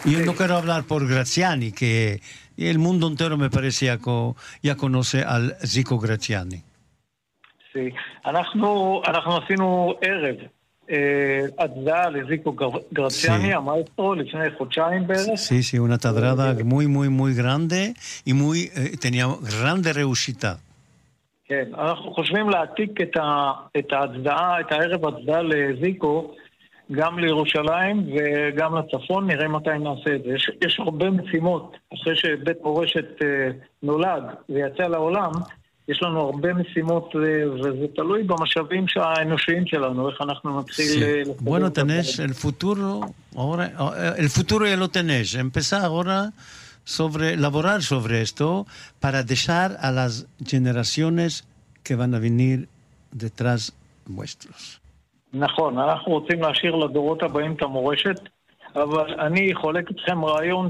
Yo no quiero hablar por Graziani, que el mundo entero me parece ya conoce al Zico Graziani. Sí. אנחנו עשינו ערב הצדעה לזיקו גרציאני, המאסטרו, לפני חודשיים בערך. Sí, sí, una tadrada muy, muy, muy grande y muy, tenía grande reushita. כן, אנחנו חושבים להעתיק את ההצדעה, את הערב הצדעה לזיקו, גם לירושלים וגם לצפון, נראה מתי נעשה את זה. יש הרבה משימות, אחרי שבית מורשת נולד ויצא לעולם, יש לנו הרבה משימות, וזה תלוי במשאבים האנושיים שלנו, איך אנחנו נתחיל... Bueno, tenés el futuro, ahora, el futuro ya lo tenés. Empezar ahora laborar sobre esto para dejar a las generaciones que van a venir detrás vuestros. נכון, אנחנו רוצים להשאיר לדורות הבאים את המורשת, אבל אני חולק אתכם רעיון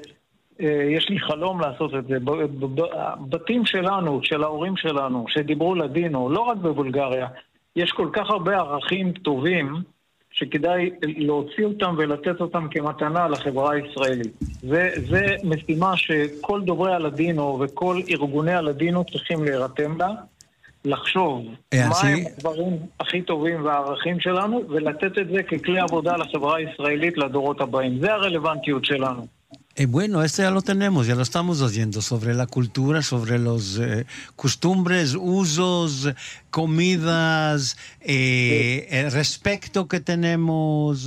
יש לי חלום לעשות את זה. בתים שלנו, של ההורים שלנו, שדיברו לדינו, לא רק בבולגריה, יש כל כך הרבה ערכים טובים, שכדאי להוציא אותם ולתת אותם כמתנה לחברה הישראלית. זה משימה שכל דוברי הלדינו וכל ארגוני הלדינו צריכים להירתם לה, לחשוב מהם הדברים הכי טובים והערכים שלנו, ולתת את זה ככלי עבודה לחברה הישראלית לדורות הבאים. זה הרלוונטיות שלנו. Bueno, esto ya lo tenemos, ya lo estamos haciendo sobre la cultura, sobre los costumbres, usos, comidas, el respeto que tenemos.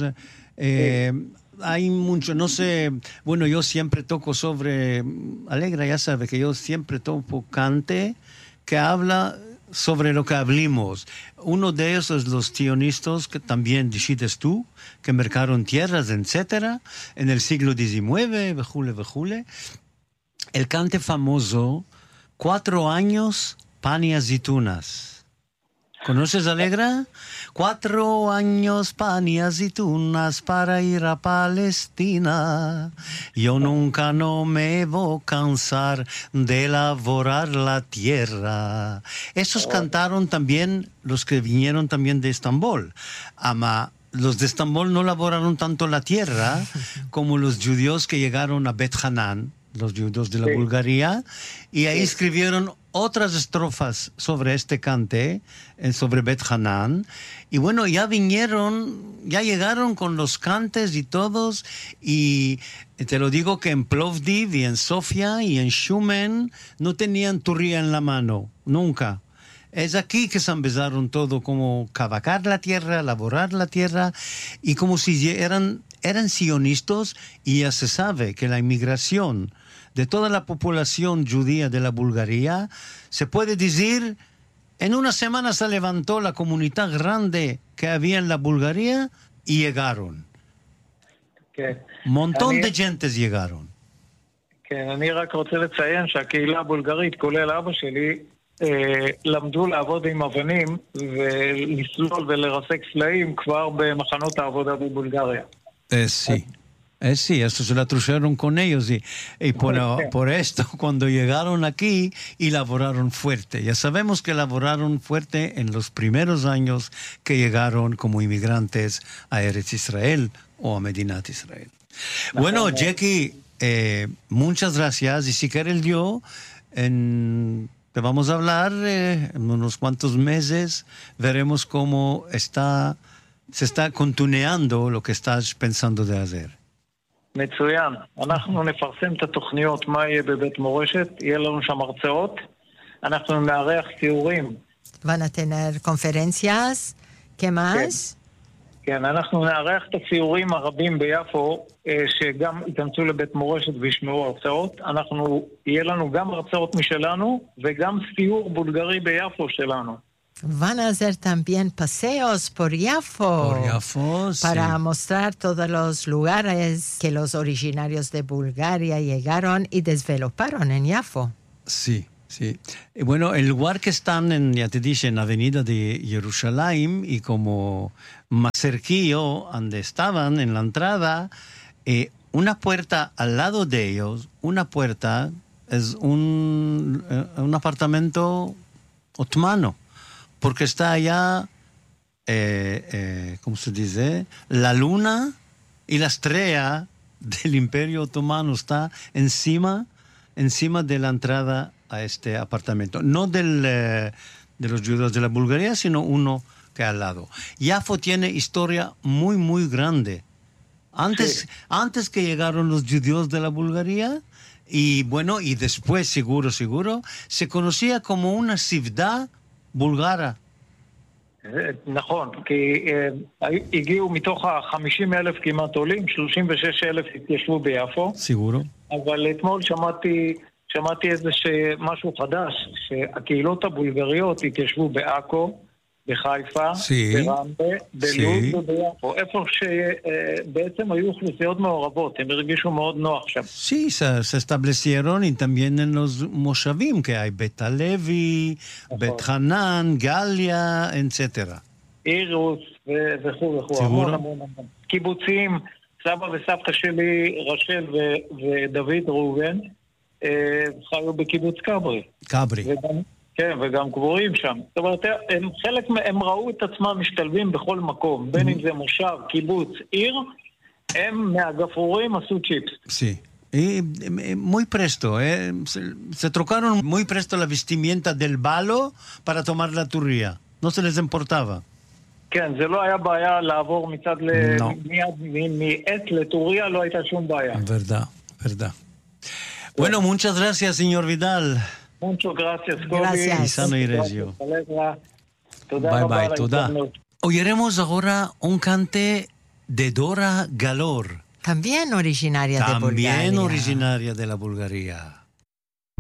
Hay mucho, no sé, bueno, yo siempre toco sobre, Alegra ya sabe que yo siempre toco cante que habla sobre lo que hablamos. Uno de ellos es los sionistas, que también decides tú, que mercaron tierras, etcétera, en el siglo XIX, vejule, vejule. El cante famoso, 4 años, pan y aceitunas. ¿Conoces, Alegra? 4 años, pan y aceitunas para ir a Palestina. Yo nunca no me voy a cansar de laborar la tierra. Esos cantaron también los que vinieron también de Estambul. Los de Estambul no laboraron tanto la tierra como los judíos que llegaron a Bet Hanan, los judíos de la Bulgaria, y ahí escribieron otras estrofas sobre este cante, sobre Bet Hanan, y bueno, ya llegaron con los cantes y todos, y te lo digo que en Plovdiv y en Sofía y en Shumen no tenían turría en la mano, nunca. Es aquí que se empezaron todo, como cavacar la tierra, laborar la tierra, y como si eran sionistas, y ya se sabe que la inmigración de toda la población judía de la Bulgaria, se puede decir, en una semana se levantó la comunidad grande que había en la Bulgaria y llegaron. Un montón de gentes llegaron. כן, אני רק רוצה לציין שהקהילה הבולגרית, כולל אבא שלי, למדו לעבוד עם אבנים ולסלול ולרסק סלעים כבר במחנות העבודה בבולגריה. Sí. Sí, esto se la trajeron con ellos y por esto cuando llegaron aquí y laboraron fuerte. Ya sabemos que laboraron fuerte en los primeros años que llegaron como inmigrantes a Eretz Israel o a Medinat Israel. Bueno, Jackie, muchas gracias, y si quieres te vamos a hablar en unos cuantos meses, veremos cómo se está continuando lo que estás pensando de hacer. מצוין. אנחנו נפרסם את התוכניות, מה יהיה בבית מורשת, יהיה לנו שם הרצאות, אנחנו נארח סיורים. Van a tener conferencias, ¿qué más? כן, אנחנו נארח את הסיורים הרבים ביפו, שגם ייכנסו לבית מורשת וישמעו הרצאות. יהיה לנו גם הרצאות משלנו, וגם סיור בולגרי ביפו שלנו. Van a hacer también paseos por Yafo, para mostrar todos los lugares que los originarios de Bulgaria llegaron y desarrollaron en Yafo. Sí, sí. Y bueno, el lugar que están, ya te dije, en la avenida de Jerusalén, y como más cerquillo, donde estaban, en la entrada, una puerta al lado de ellos, una puerta es un apartamento otomano. Porque está allá, ¿cómo se dice? La luna y la estrella del Imperio Otomano está encima de la entrada a este apartamento. No de los judíos de la Bulgaria, sino uno que al lado. Yafo tiene historia muy, muy grande. Antes que llegaron los judíos de la Bulgaria, y bueno, y después, seguro, se conocía como una ciudad בולגרה. נכון, כי הגיעו מתוך ה-50,000 כמעט עולים, 36,000 התיישבו ביפו. סיגורו. אבל אתמול שמעתי איזה משהו חדש, שהקהילות הבולגריות התיישבו בעכו, בחיפה, ברמלה, בלוד וביפו. איפה שבעצם היו אוכלוסיות מעורבות, הם הרגישו מאוד נוח שם. Sí, se establecieron y también en los moshavim, que hay Bet Halevi, Bet Hanan, Galia, etc. אירוס וכו'. המון. קיבוצים, סבא וסבתא שלי, רשל ודוד ראובן, חיו בקיבוץ קברי. קברי. כן, וגם קבורים שם. זאת אומרת, הם ראו את עצמם משתלבים בכל מקום, בין אם זה מושב, קיבוץ, עיר, הם מהגפרורים עשו צ'יפס. Sí. Y muy presto, se trocaron muy presto la vestimenta del balo para tomar la turría. No se les importaba. כן, זה לא היה בעיה לעבור מצד מעט לטוריה, לא הייתה שום בעיה. Verdad. Bueno, muchas gracias, señor Vidal. Muchas gracias, Kobi. Y sano y regio. Bye, toda. Oiremos ahora un cante de Dora Galor. También originaria de Bulgaria. También originaria de la Bulgaria.